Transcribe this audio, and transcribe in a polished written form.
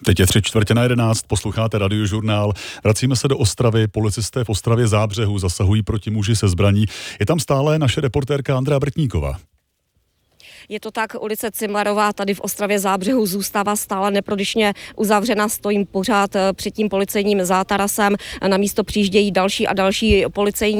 Teď je 11:45, posloucháte Radiožurnál. Vracíme se do Ostravy. Policisté v Ostravě Zábřehu zasahují proti muži se zbraní. Je tam stále naše reportérka Andrea Brtníková. Je to tak, ulice Cimlerová tady v Ostravě Zábřehu zůstává stále neprodyšně uzavřena, stojím pořád před tím policejním zátarasem. Na místo přijíždějí další a další policejní